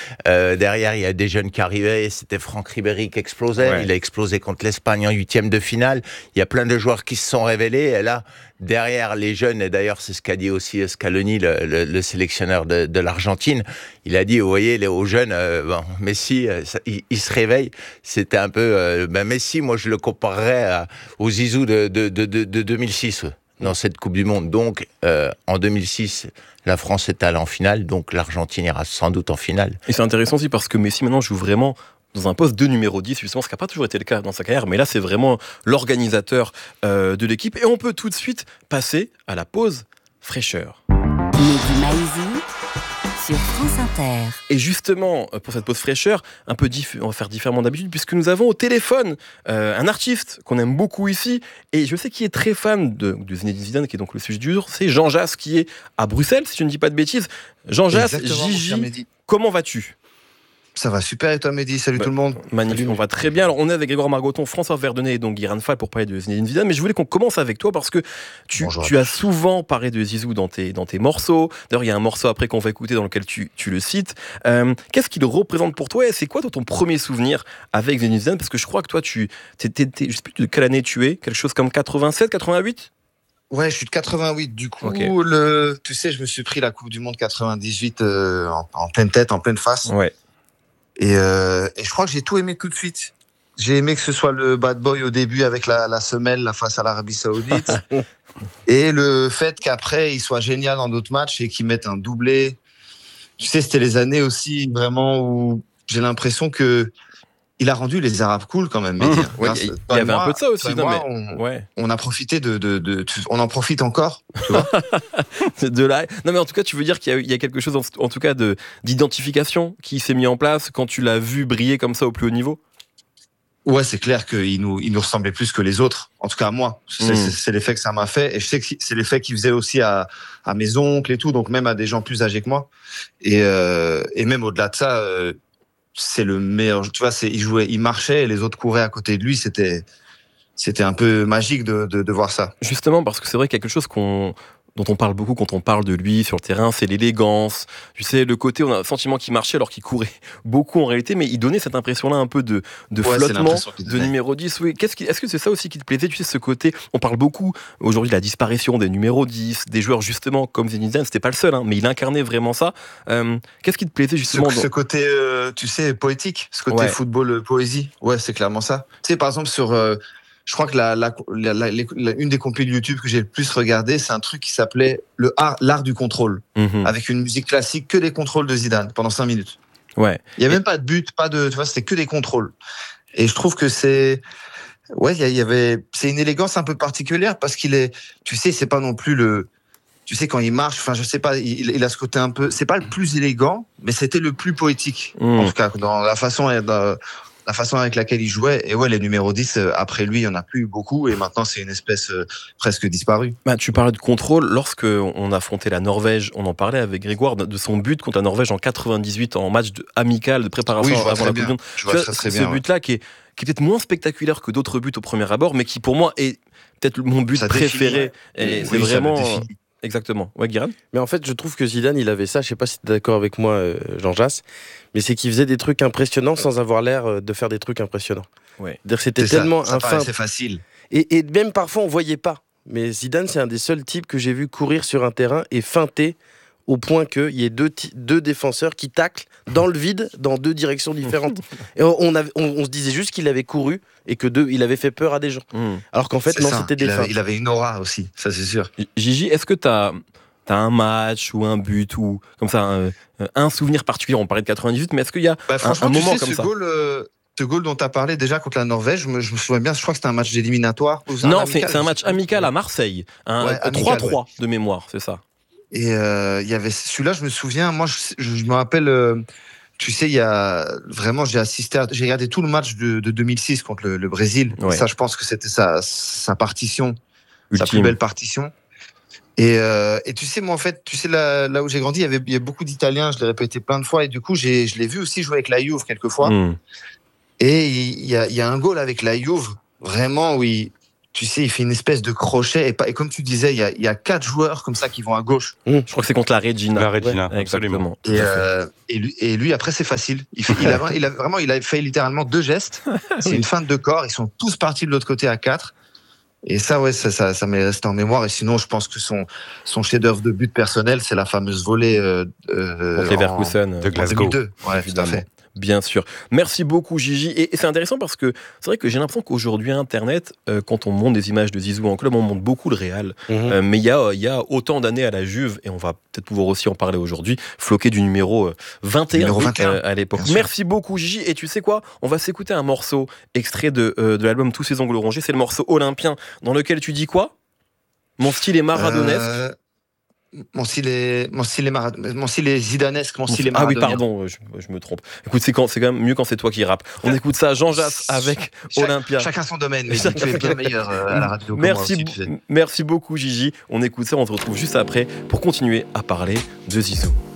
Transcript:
Derrière, il y a des jeunes qui arrivaient. C'était Franck Ribéry qui explosait. Ouais. Il a explosé contre l'Espagne en 8e de finale. Il y a plein de joueurs qui se sont révélés. Et là, derrière les jeunes, et d'ailleurs, c'est ce qu'a dit aussi Scaloni, le sélectionneur de l'Argentine. Il a dit, vous voyez, aux jeunes, Messi, il se réveille. C'était un peu... Messi, moi, je le comparerais aux Zizou de 2006. Dans cette Coupe du Monde. Donc, en 2006, la France est allée en finale, donc l'Argentine ira sans doute en finale. Et c'est intéressant aussi parce que Messi maintenant joue vraiment dans un poste de numéro 10, justement, ce qui n'a pas toujours été le cas dans sa carrière, mais là c'est vraiment l'organisateur de l'équipe. Et on peut tout de suite passer à la pause fraîcheur. Mehdi Maizi sur France Inter. Et justement, pour cette pause fraîcheur, on va faire différemment d'habitude, puisque nous avons au téléphone un artiste qu'on aime beaucoup ici, et je sais qu'il est très fan de Zinedine Zidane, qui est donc le sujet du jour, c'est Jean Jass, qui est à Bruxelles, si je ne dis pas de bêtises. Jean Jass, Gigi, comment vas-tu ? Ça va super, et toi Mehdi? Salut tout le monde. Magnifique, Salut. on va très bien. Alors on est avec Grégoire Margoton, François Verdonnet et donc Guy Fall pour parler de Zinedine Zidane, mais je voulais qu'on commence avec toi parce que tu as souvent parlé de Zizou dans tes morceaux. D'ailleurs il y a un morceau après qu'on va écouter dans lequel tu le cites. Qu'est-ce qu'il représente pour toi et c'est quoi ton premier souvenir avec Zinedine Zidane? Parce que je crois que toi je sais plus de quelle année tu es, quelque chose comme 87, 88? Ouais, je suis de 88 du coup. Okay. Tu sais, je me suis pris la Coupe du Monde 98 en pleine tête, en pleine face. Ouais. Et je crois que j'ai tout aimé tout de suite. J'ai aimé que ce soit le bad boy au début avec la semelle là, face à l'Arabie Saoudite. Et le fait qu'après, il soit génial dans d'autres matchs et qu'il mette un doublé. Tu sais, c'était les années aussi vraiment où j'ai l'impression que il a rendu les Arabes cool quand même. Ouais, il y avait un peu de ça aussi. On a profité on en profite encore. Tu vois de là. Non mais en tout cas, tu veux dire qu'il y a quelque chose en tout cas d'identification qui s'est mis en place quand tu l'as vu briller comme ça au plus haut niveau. Ouais, c'est clair qu'il nous ressemblait plus que les autres. En tout cas, à moi. C'est l'effet que ça m'a fait. Et je sais que c'est l'effet qu'il faisait aussi à mes oncles et tout, donc même à des gens plus âgés que moi. Et même au-delà de ça, c'est le meilleur. Tu vois, il marchait et les autres couraient à côté de lui. C'était un peu magique de voir ça. Justement, parce que c'est vrai qu'il y a quelque chose dont on parle beaucoup quand on parle de lui sur le terrain, c'est l'élégance. Tu sais, le côté, on a le sentiment qu'il marchait alors qu'il courait beaucoup en réalité, mais il donnait cette impression-là un peu de flottement, de numéro 10. Oui. Est-ce que c'est ça aussi qui te plaisait? Tu sais, ce côté, on parle beaucoup aujourd'hui de la disparition des numéros 10, des joueurs justement comme Zinedine Zidane, c'était pas le seul, hein, mais il incarnait vraiment ça. Qu'est-ce qui te plaisait justement ce côté, tu sais, poétique, ce côté football, poésie. Ouais, c'est clairement ça. Tu sais, par exemple, sur... je crois que une des compiles YouTube que j'ai le plus regardé, c'est un truc qui s'appelait l'art du contrôle, avec une musique classique, que des contrôles de Zidane pendant 5 minutes. Ouais. Il y a même pas de but, tu vois, c'était que des contrôles. Et je trouve que c'est une élégance un peu particulière parce qu'il est, tu sais, c'est pas non plus tu sais, quand il marche, enfin, je sais pas, il a ce côté un peu, c'est pas le plus élégant, mais c'était le plus poétique. En tout cas, dans la façon avec laquelle il jouait. Et ouais, les numéros 10, après lui, il n'y en a plus beaucoup. Et maintenant, c'est une espèce presque disparue. Tu parlais de contrôle. Lorsque on affrontait la Norvège, on en parlait avec Grégoire de son but contre la Norvège en 98 en match amical de préparation avant la Coupe du Monde. Ce but-là qui est peut-être moins spectaculaire que d'autres buts au premier abord, mais qui pour moi est peut-être mon but préféré. Et c'est vraiment... Exactement. Ouais, Guérin. Mais en fait, je trouve que Zidane, il avait ça. Je sais pas si tu es d'accord avec moi, Jean Jass, mais c'est qu'il faisait des trucs impressionnants sans avoir l'air de faire des trucs impressionnants. Ouais. C'était tellement c'est facile. Et même parfois, on voyait pas. Mais Zidane, c'est un des seuls types que j'ai vu courir sur un terrain et feinter au point qu'il y ait deux défenseurs qui taclent dans le vide, dans deux directions différentes. Et on se disait juste qu'il avait couru et il avait fait peur à des gens. Alors qu'en fait, non, c'était des feintes. Il avait une aura aussi, ça c'est sûr. Gigi, est-ce que t'as un match ou un but ou comme ça un souvenir particulier? On parlait de 98, mais est-ce qu'il y a un moment comme ça? Ce goal dont tu as parlé déjà contre la Norvège, je me souviens bien, je crois que c'était un match d'éliminatoire. Non, c'est un match amical à Marseille. 3-3 de mémoire, c'est ça. Et il y avait celui-là, je me souviens, moi je me rappelle, tu sais, il y a vraiment, j'ai regardé tout le match de 2006 contre le Brésil. Ouais. Ça, je pense que c'était sa partition, ultime. Sa plus belle partition. Et tu sais, moi en fait, tu sais là où j'ai grandi, il y a beaucoup d'Italiens, je l'ai répété plein de fois, et du coup je l'ai vu aussi jouer avec la Juve quelquefois. Et il y a un goal avec la Juve, vraiment, oui. tu sais, il fait une espèce de crochet. Et comme tu disais, il y a 4 joueurs comme ça qui vont à gauche. Je crois que c'est contre la Regina. La Regina, Ouais, absolument. Et lui, après, c'est facile. Il a fait littéralement 2 gestes. C'est une feinte de corps. Ils sont tous partis de l'autre côté à 4. Et ça, ouais, ça m'est resté en mémoire. Et sinon, je pense que son chef-d'œuvre de but personnel, c'est la fameuse volée contre Leverkusen de Glasgow. 2002. Ouais, tout à fait. Bien sûr. Merci beaucoup, Gigi. Et c'est intéressant parce que c'est vrai que j'ai l'impression qu'aujourd'hui, Internet, quand on monte des images de Zizou en club, on monte beaucoup le Real. Mais il y a autant d'années à la Juve, et on va peut-être pouvoir aussi en parler aujourd'hui, floqué du numéro 21, à l'époque. Merci beaucoup, Gigi. Et tu sais quoi ? On va s'écouter un morceau extrait de l'album Tous ces ongles rongés. C'est le morceau Olympien, dans lequel tu dis quoi ? Mon style est maradonesque. Mon style est zidanesque, mon style est maradonien. Ah oui, pardon, je me trompe. Écoute, c'est quand même mieux quand c'est toi qui rappe. On écoute ça, Jean Jass avec Olympia. Chacun son domaine, mais tu es bien meilleur à la radio que moi aussi, tu sais. Merci beaucoup, Gigi. On écoute ça, on se retrouve juste après pour continuer à parler de Zizou.